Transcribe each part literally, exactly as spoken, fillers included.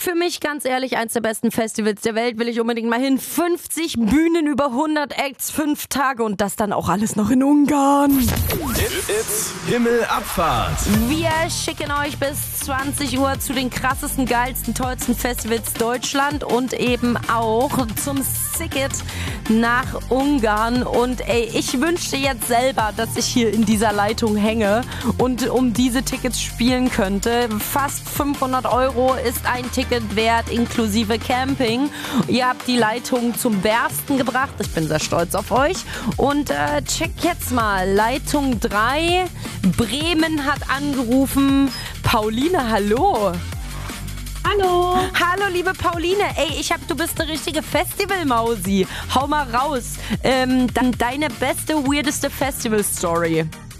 Für mich ganz ehrlich eins der besten Festivals der Welt, will ich unbedingt mal hin. fünfzig Bühnen, über hundert Acts, fünf Tage und das dann auch alles noch in Ungarn. It's, it's Himmelabfahrt. Wir schicken euch bis zwanzig Uhr zu den krassesten, geilsten, tollsten Festivals Deutschland und eben auch zum Sicket nach Ungarn. Und ey, ich wünschte jetzt selber, dass ich hier in dieser Leitung hänge und um diese Tickets spielen könnte. Fast fünfhundert Euro ist ein Ticket wert, inklusive Camping. Ihr habt die Leitung zum Bersten gebracht. Ich bin sehr stolz auf euch. Und äh, check jetzt mal. Leitung drei. Bremen hat angerufen. Pauline, hallo. Hallo. Hallo, liebe Pauline. Ey, ich hab, du bist eine richtige Festival-Mausi. Hau mal raus. Ähm, dann deine beste, weirdeste Festival-Story.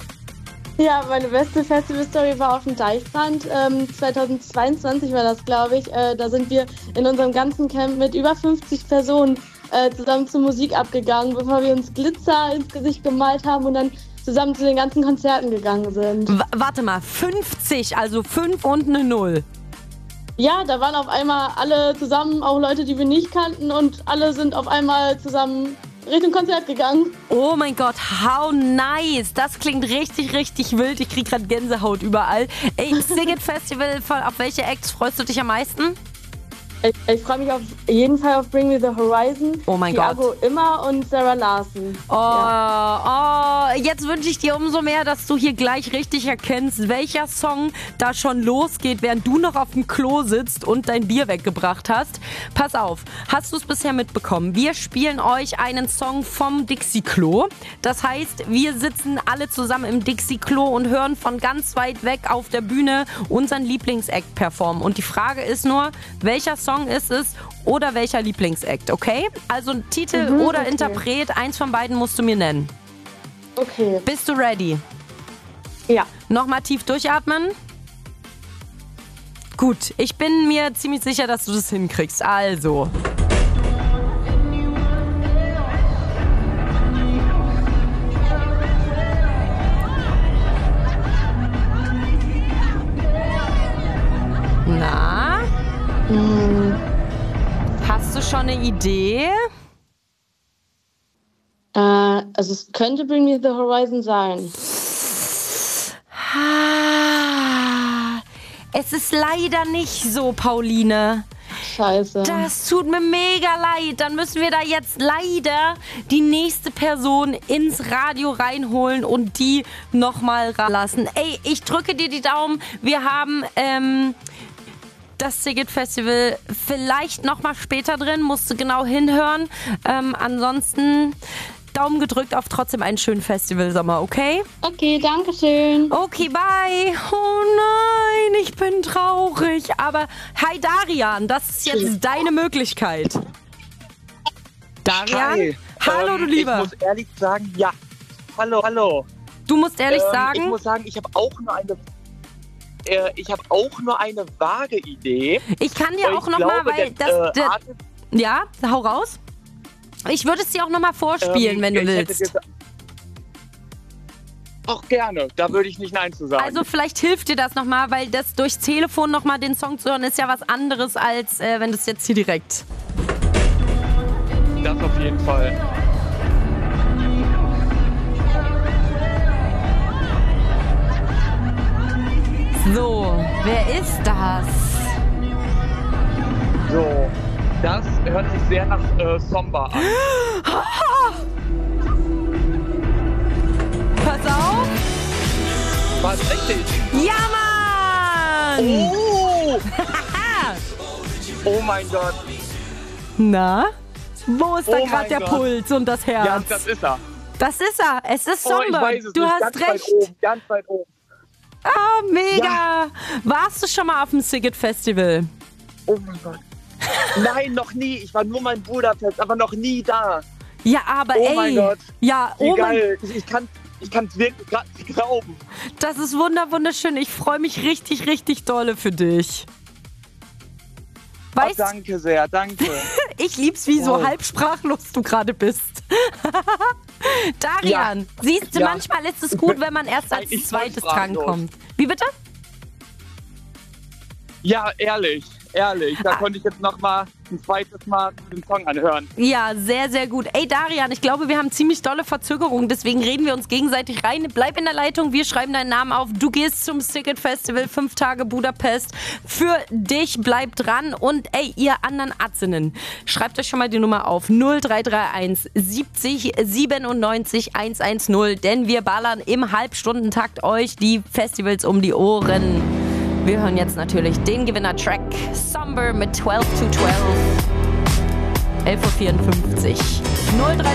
Ja, meine beste Festival-Story war auf dem Deichbrand. Ähm, zweitausendzweiundzwanzig war das, glaube ich. Äh, da sind wir in unserem ganzen Camp mit über fünfzig Personen äh, zusammen zur Musik abgegangen, bevor wir uns Glitzer ins Gesicht gemalt haben und dann zusammen zu den ganzen Konzerten gegangen sind. W- warte mal, fünfzig, also fünf und eine Null. Ja, da waren auf einmal alle zusammen, auch Leute, die wir nicht kannten, und alle sind auf einmal zusammen Richtung Konzert gegangen. Oh mein Gott, how nice. Das klingt richtig, richtig wild. Ich krieg gerade Gänsehaut überall. Ey, Siget Festival, auf welche Acts freust du dich am meisten? Ich, ich freue mich auf jeden Fall auf Bring Me The Horizon. Oh mein Thiago Gott. Immer und Sarah Larson. Oh, ja. oh, jetzt wünsche ich dir umso mehr, dass du hier gleich richtig erkennst, welcher Song da schon losgeht, während du noch auf dem Klo sitzt und dein Bier weggebracht hast. Pass auf, hast du es bisher mitbekommen? Wir spielen euch einen Song vom Dixie-Klo. Das heißt, wir sitzen alle zusammen im Dixie-Klo und hören von ganz weit weg auf der Bühne unseren Lieblingsact performen. Und die Frage ist nur, welcher Song ist es oder welcher Lieblingsakt, okay? Also Titel Mhm, oder okay. Interpret, eins von beiden musst du mir nennen. Okay. Bist du ready? Ja. Nochmal tief durchatmen. Gut, ich bin mir ziemlich sicher, dass du das hinkriegst. Also. Na? Hm. Hast du schon eine Idee? Äh, also es könnte Bring Me The Horizon sein. Ah, es ist leider nicht so, Pauline. Scheiße. Das tut mir mega leid. Dann müssen wir da jetzt leider die nächste Person ins Radio reinholen und die nochmal lassen. Ey, ich drücke dir die Daumen. Wir haben ähm, das Siget Festival vielleicht nochmal später drin. Musst du genau hinhören. Ähm, ansonsten Daumen gedrückt auf trotzdem einen schönen Festivalsommer, okay? Okay, danke schön. Okay, bye. Oh nein, ich bin traurig. Aber hi Darian, das ist jetzt deine Möglichkeit. Darian? Hi. Hallo, ähm, du Lieber. Ich muss ehrlich sagen, ja. Hallo, hallo. Du musst ehrlich ähm, sagen, Ich muss sagen, ich habe auch nur eine... Äh, ich habe auch nur eine vage Idee. ich kann dir Ich auch nochmal, glaube, weil der, das, äh, das Artist, ja, hau raus. Ich würde es dir auch nochmal vorspielen, ähm, wenn du ich hätte willst. gesa- Auch gerne, da würde ich nicht Nein zu sagen. Also vielleicht hilft dir das nochmal, weil das durchs Telefon nochmal den Song zu hören ist ja was anderes, als äh, wenn du es jetzt hier direkt... Das auf jeden Fall. So, wer ist das? So, das hört sich sehr nach äh, Somba an. Pass auf. Was richtig? Ja, Mann! Oh! Oh mein Gott. Na? Wo ist da Oh gerade mein der Gott. Puls und das Herz? Ja, das ist er. Das ist er. Es ist Oh, ich Somber. weiß es Du nicht. hast Ganz recht. weit oben, ganz weit oben. Ah, mega. Warst du schon mal auf dem Siget Festival? Oh mein Gott. Nein, noch nie. Ich war nur mein Budapest, aber noch nie da. Ja, aber Oh ey. mein Gott. Ja, Wie oh mein, geil. Ich, ich kann ich es wirklich gerade nicht glauben. das ist wunder wunderschön. Ich freue mich richtig, richtig dolle für dich. Oh, Weißt, danke sehr, danke. ich lieb's, wie so Wow. halb sprachlos du gerade bist. Darian, Ja. siehst du, Ja. manchmal ist es gut, wenn man erst als Eigentlich voll zweites sprachlos. drankommt. Wie bitte? Ja, ehrlich, ehrlich. Da konnte ich jetzt noch mal ein zweites Mal den Song anhören. Ja, sehr, sehr gut. Ey, Darian, ich glaube, wir haben ziemlich dolle Verzögerung, deswegen reden wir uns gegenseitig rein. Bleib in der Leitung, wir schreiben deinen Namen auf. Du gehst zum Sicket Festival, fünf Tage Budapest. Für dich, bleib dran. Und ey, ihr anderen Atzinnen, schreibt euch schon mal die Nummer auf. null drei drei eins siebzig siebenundneunzig hundertzehn, denn wir ballern im Halbstundentakt euch die Festivals um die Ohren. Wir hören jetzt natürlich den Gewinner-Track Somber mit zwölf zu zwölf. elf Uhr vierundfünfzig. null drei